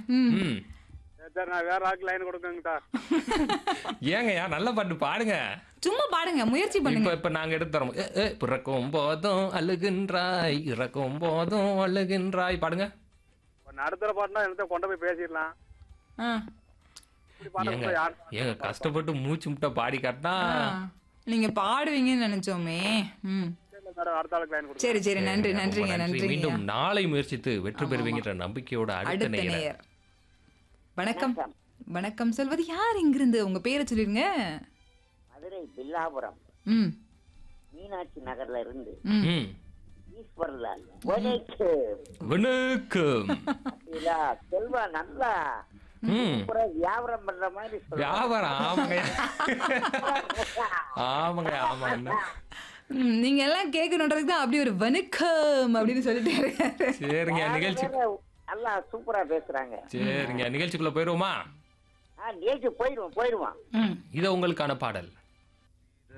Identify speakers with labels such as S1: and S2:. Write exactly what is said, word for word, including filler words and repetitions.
S1: ம்
S2: ம்
S3: சார் நான் வேற ஆக்கு லைன் கொடுக்கங்கட்டா.
S2: ஏங்கய்யா நல்ல பாட்டு பாடுங்க.
S1: சும்மா பாடுங்க, முயற்சி
S2: இப்ப
S1: பண்ணுங்க.
S2: இப்ப நாங்க எடுத்து தரோம். ஏ, ஏ, பிறக்கும் போதும் அழுகின்றாய், இறக்கும் போதும் அழுகின்றாய் பாடுங்க.
S3: நடுத்தர பாட்டுனா என்ன கொண்டு போய் பேசிடலாம்.
S1: ஆ,
S3: இப்படி பாட்டு
S2: ஏங்க
S3: கொடுத்தா யார்
S2: ஏங்க கஷ்டப்பட்டு மூச்சு முட்டை பாடி காட்டினா
S1: ஆ. நீங்க பாடுவீங்கன்னு நினைச்சோமே. ம்
S3: மேடம் அடுத்த ஆளுக்கு லைன் கொடுங்க.
S1: சரி சரி நன்றி
S2: ரொம்ப
S1: நன்றிங்க
S2: நன்றி.
S1: நன்றிங்க.
S2: மீண்டும் நாளை முயற்சித்து வெற்றி
S1: ஆமா,
S2: பெறுவீங்கன்ற நம்பிக்கையோட அடுத்த
S1: அடுத்த
S2: நேரம்.
S1: நேயர். வணக்கம் வணக்கம் சொல்வது யார், எங்கிருந்து உங்க பேரை சொல்லிருங்க.
S4: மதுரை பில்லாபுரம்
S1: ம்
S4: மீனாட்சி நகர்ல இருந்து
S1: ம்
S2: ம்
S4: ஈஸ்வரலால் வணக்கு
S2: வணக்கம்.
S4: அப்படியா? செல்வா நல்லா
S2: ம்
S4: சூப்பரா வியாபாரம் பண்ற மாதிரி சொல்றா.
S2: வியாபாரம் ஆமாங்க ஆமாங்க ஆமாங்க.
S1: ம், நீங்க எல்லாம் கேட்கணுன்றதுக்கு தான் அப்படி ஒரு வணக்கம் அப்படின்னு சொல்லிட்டே இருக்காரு.
S2: சரிங்க நிகழ்ச்சி
S4: வேற நல்லா சூப்பரா பேசுறாங்க.
S2: சரிங்க நிகழ்ச்சிக்குள்ள போயிருவோமா?
S4: ஆ நேற்று போயிடுவோம் போயிடுவான்
S1: ம்
S2: இது உங்களுக்கான பாடல்.